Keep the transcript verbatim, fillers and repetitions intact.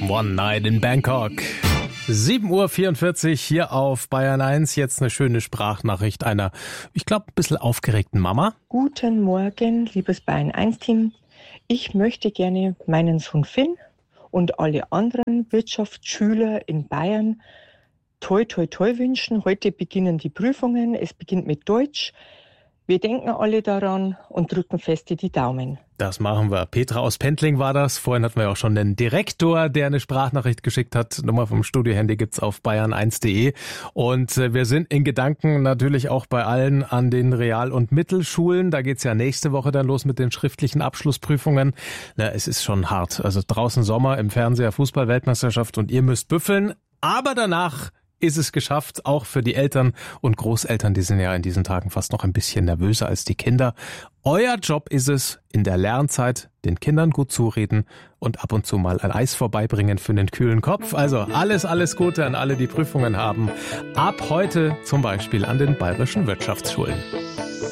One Night in Bangkok. sieben Uhr vierundvierzig hier auf Bayern eins. Jetzt eine schöne Sprachnachricht einer, ich glaube, ein bisschen aufgeregten Mama. Guten Morgen, liebes Bayern eins Team. Ich möchte gerne meinen Sohn Finn und alle anderen Wirtschaftsschüler in Bayern toi toi toi wünschen. Heute beginnen die Prüfungen. Es beginnt mit Deutsch. Wir denken alle daran und drücken feste die Daumen. Das machen wir. Petra aus Pendling war das. Vorhin hatten wir ja auch schon den Direktor, der eine Sprachnachricht geschickt hat. Nummer vom Studiohandy gibt's auf bayern eins punkt de. Und wir sind in Gedanken natürlich auch bei allen an den Real- und Mittelschulen. Da geht's ja nächste Woche dann los mit den schriftlichen Abschlussprüfungen. Na, es ist schon hart. Also draußen Sommer, im Fernseher Fußball-Weltmeisterschaft und ihr müsst büffeln. Aber danach ist es geschafft, auch für die Eltern und Großeltern, die sind ja in diesen Tagen fast noch ein bisschen nervöser als die Kinder. Euer Job ist es, in der Lernzeit den Kindern gut zureden und ab und zu mal ein Eis vorbeibringen für einen kühlen Kopf. Also alles, alles Gute an alle, die Prüfungen haben. Ab heute zum Beispiel an den bayerischen Wirtschaftsschulen.